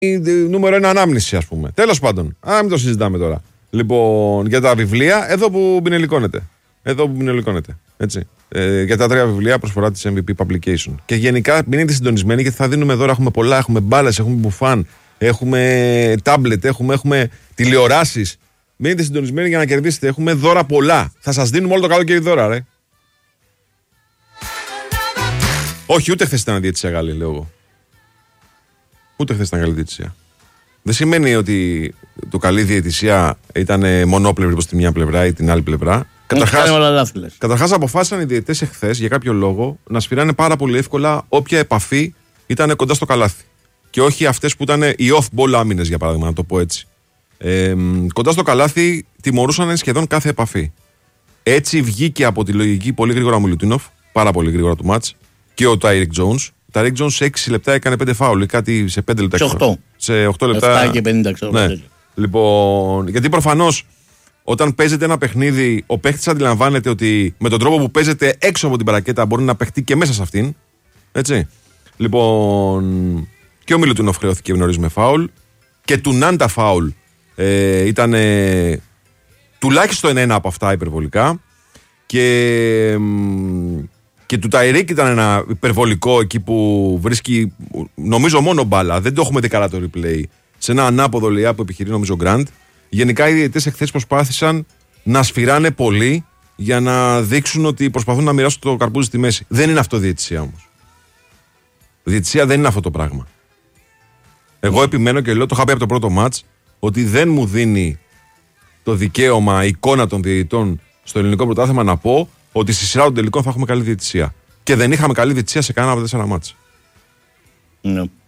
νούμερο 1 ανάμνηση, ας πούμε. Τέλος πάντων, μην το συζητάμε τώρα. Λοιπόν, για τα βιβλία, εδώ που πινελικώνεται. Έτσι. Για τα 3 βιβλία προσφορά της MVP Publication. Και γενικά μείνετε συντονισμένοι γιατί θα δίνουμε δώρα. Έχουμε πολλά, έχουμε μπάλες, έχουμε μπουφάν, έχουμε τάμπλετ, έχουμε τηλεοράσεις. Μείνετε συντονισμένοι για να κερδίσετε. Έχουμε δώρα πολλά. Θα σας δίνουμε όλο το καλοκαίρι δώρα, ρε. Όχι, ούτε χθες ήταν διαιτησία καλή, λέω εγώ. Ούτε χθες ήταν καλή διαιτησία. Δεν σημαίνει ότι το καλή διαιτησία ήταν μονόπλευρη προς τη μια πλευρά ή την άλλη πλευρά. Καταρχάς αποφάσισαν οι διαιτητές εχθές για κάποιο λόγο να σφυράνε πάρα πολύ εύκολα όποια επαφή ήταν κοντά στο καλάθι. Και όχι αυτές που ήταν οι off-ball άμυνες, για παράδειγμα, να το πω έτσι. Κοντά στο καλάθι τιμωρούσαν σχεδόν κάθε επαφή. Έτσι βγήκε από τη λογική πολύ γρήγορα ο Μιλουτίνοφ, πάρα πολύ γρήγορα του μάτς, και ο Τάιρικ Τζόουνς. Ο Τάιρικ Τζόουνς σε 6 λεπτά έκανε 5 φάουλ ή κάτι σε 5 λεπτά. Σε 8 λεπτά. 7 και 50, ξέρω. Ναι. Λοιπόν, γιατί προφανώς όταν παίζεται ένα παιχνίδι, ο παίχτης αντιλαμβάνεται ότι με τον τρόπο που παίζεται έξω από την παρακέτα μπορεί να παιχτεί και μέσα σε αυτήν. Έτσι. Λοιπόν, και ο Μιλουτίνοφ χρεώθηκε νωρίς με φάουλ. Και του Νάντα φάουλ ήταν τουλάχιστον ένα από αυτά υπερβολικά. Και του Ταϊρίκ ήταν ένα υπερβολικό εκεί που βρίσκει, νομίζω, μόνο μπάλα. Δεν το έχουμε δει καλά το replay. Σε ένα ανάποδο λειά που επιχειρεί, νομίζω, Γκραντ. Γενικά οι διαιτητές εχθές προσπάθησαν να σφυράνε πολύ για να δείξουν ότι προσπαθούν να μοιράσουν το καρπούζι στη μέση. Δεν είναι αυτό διαιτησία όμως. Διαιτησία δεν είναι αυτό το πράγμα. Εγώ επιμένω και λέω, το είχα πει από το πρώτο μάτς, ότι δεν μου δίνει το δικαίωμα, εικόνα των διαιτητών στο ελληνικό πρωτάθλημα να πω ότι στη σειρά των τελικών θα έχουμε καλή διαιτησία. Και δεν είχαμε καλή διαιτησία σε κανένα από τα 4 μάτς. Ναι.